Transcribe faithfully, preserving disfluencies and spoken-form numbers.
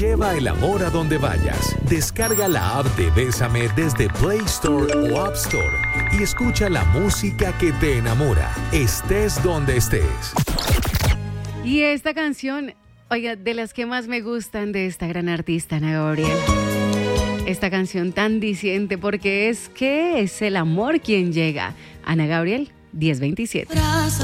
Lleva el amor a donde vayas. Descarga la app de Bésame desde Play Store o App Store y escucha la música que te enamora, estés donde estés. Y esta canción, oiga, de las que más me gustan de esta gran artista, Ana Gabriel. Esta canción tan diciente porque es que es el amor quien llega. Ana Gabriel, diez veintisiete.